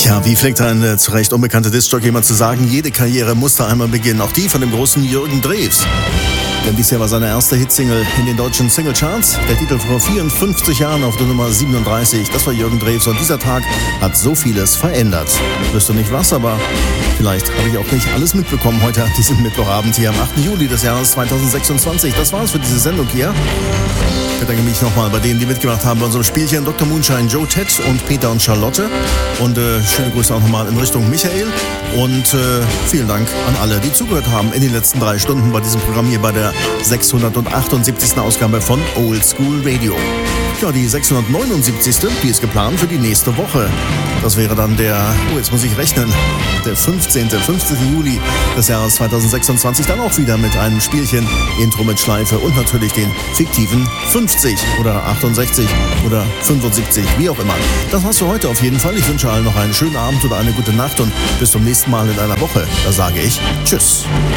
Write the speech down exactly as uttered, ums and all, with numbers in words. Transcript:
Ja, wie pflegt ein äh, zu Recht unbekannter Diskjockey immer zu sagen, jede Karriere musste einmal beginnen, auch die von dem großen Jürgen Drews. Denn dies Jahr war seine erste Hitsingle in den deutschen Singlecharts. Der Titel vor vierundfünfzig Jahren auf der Nummer siebenunddreißig. Das war Jürgen Drews und dieser Tag hat so vieles verändert. Ich wüsste nicht was, aber vielleicht habe ich auch nicht alles mitbekommen heute an diesem Mittwochabend hier am achten Juli des Jahres zweitausendsechsundzwanzig. Das war's für diese Sendung hier. Ich bedanke mich nochmal bei denen, die mitgemacht haben bei unserem Spielchen. Doktor Moonshine, Joe, Ted und Peter und Charlotte. Und äh, schöne Grüße auch nochmal in Richtung Michael. Und äh, vielen Dank an alle, die zugehört haben in den letzten drei Stunden bei diesem Programm hier bei der sechshundertachtundsiebzigsten Ausgabe von Old School Radio. Ja, die sechshundertneunundsiebzigste, die ist geplant für die nächste Woche. Das wäre dann der, oh, jetzt muss ich rechnen, der fünfzehnte Juli des Jahres zweitausendsechsundzwanzig. Dann auch wieder mit einem Spielchen, Intro mit Schleife und natürlich den fiktiven fünfzig oder achtundsechzig oder fünfundsiebzig, wie auch immer. Das war's für heute auf jeden Fall. Ich wünsche allen noch einen schönen Abend oder eine gute Nacht und bis zum nächsten Mal in einer Woche. Da sage ich Tschüss.